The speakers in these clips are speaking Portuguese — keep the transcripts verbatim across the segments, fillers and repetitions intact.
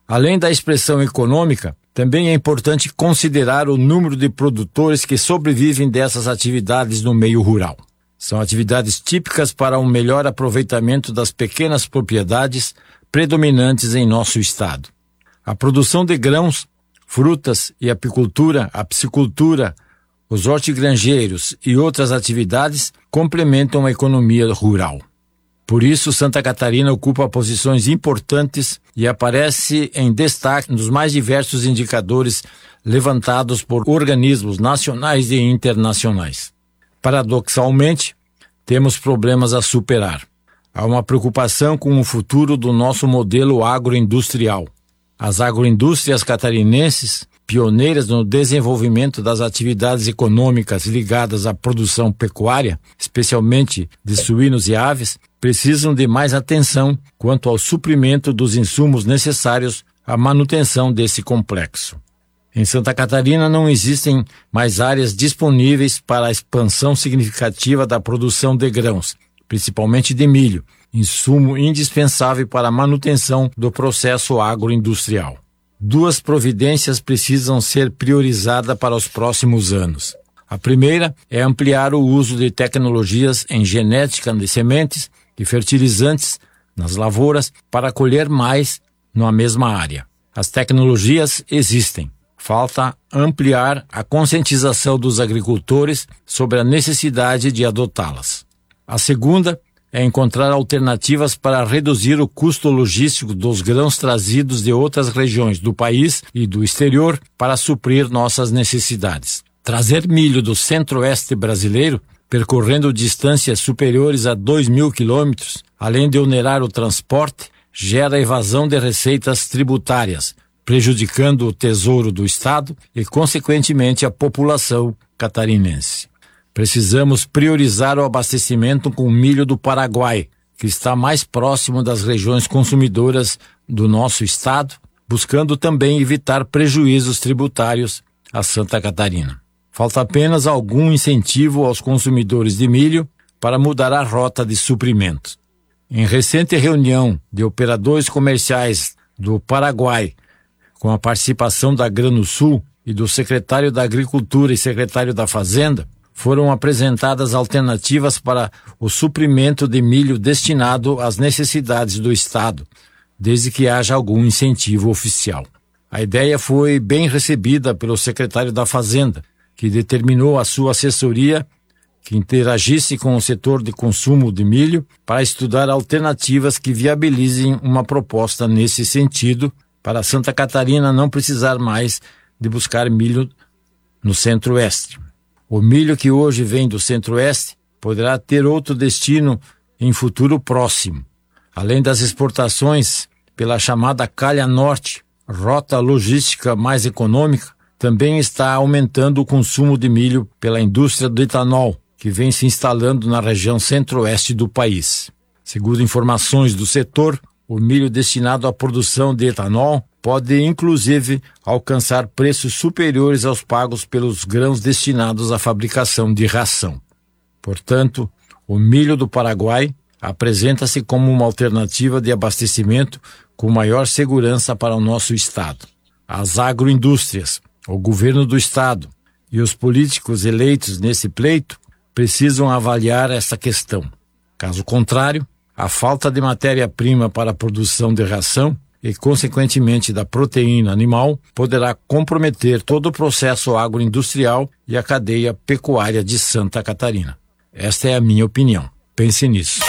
Além da expressão econômica, também é importante considerar o número de produtores que sobrevivem dessas atividades no meio rural. São atividades típicas para um melhor aproveitamento das pequenas propriedades predominantes em nosso estado. A produção de grãos, frutas e apicultura, a piscicultura, os hortigranjeiros e outras atividades complementam a economia rural. Por isso, Santa Catarina ocupa posições importantes e aparece em destaque nos mais diversos indicadores levantados por organismos nacionais e internacionais. Paradoxalmente, temos problemas a superar. Há uma preocupação com o futuro do nosso modelo agroindustrial. As agroindústrias catarinenses, pioneiras no desenvolvimento das atividades econômicas ligadas à produção pecuária, especialmente de suínos e aves, precisam de mais atenção quanto ao suprimento dos insumos necessários à manutenção desse complexo. Em Santa Catarina não existem mais áreas disponíveis para a expansão significativa da produção de grãos, principalmente de milho, insumo indispensável para a manutenção do processo agroindustrial. Duas providências precisam ser priorizadas para os próximos anos. A primeira é ampliar o uso de tecnologias em genética de sementes e fertilizantes nas lavouras para colher mais na mesma área. As tecnologias existem. Falta ampliar a conscientização dos agricultores sobre a necessidade de adotá-las. A segunda é encontrar alternativas para reduzir o custo logístico dos grãos trazidos de outras regiões do país e do exterior para suprir nossas necessidades. Trazer milho do centro-oeste brasileiro, percorrendo distâncias superiores a dois mil quilômetros, além de onerar o transporte, gera evasão de receitas tributárias, prejudicando o tesouro do Estado e, consequentemente, a população catarinense. Precisamos priorizar o abastecimento com milho do Paraguai, que está mais próximo das regiões consumidoras do nosso estado, buscando também evitar prejuízos tributários a Santa Catarina. Falta apenas algum incentivo aos consumidores de milho para mudar a rota de suprimento. Em recente reunião de operadores comerciais do Paraguai, com a participação da Granosul e do secretário da Agricultura e secretário da Fazenda, foram apresentadas alternativas para o suprimento de milho destinado às necessidades do Estado, desde que haja algum incentivo oficial. A ideia foi bem recebida pelo secretário da Fazenda, que determinou à sua assessoria que interagisse com o setor de consumo de milho para estudar alternativas que viabilizem uma proposta nesse sentido, para Santa Catarina não precisar mais de buscar milho no centro-oeste. O milho que hoje vem do centro-oeste poderá ter outro destino em futuro próximo. Além das exportações pela chamada Calha Norte, rota logística mais econômica, também está aumentando o consumo de milho pela indústria do etanol, que vem se instalando na região centro-oeste do país. Segundo informações do setor, o milho destinado à produção de etanol pode, inclusive, alcançar preços superiores aos pagos pelos grãos destinados à fabricação de ração. Portanto, o milho do Paraguai apresenta-se como uma alternativa de abastecimento com maior segurança para o nosso estado. As agroindústrias, o governo do estado e os políticos eleitos nesse pleito precisam avaliar essa questão. Caso contrário, a falta de matéria-prima para a produção de ração e, consequentemente, da proteína animal poderá comprometer todo o processo agroindustrial e a cadeia pecuária de Santa Catarina. Esta é a minha opinião. Pense nisso.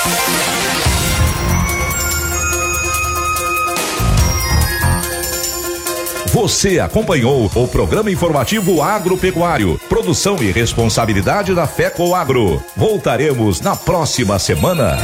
Você acompanhou o programa informativo agropecuário, produção e responsabilidade da FECOAGRO. Voltaremos na próxima semana.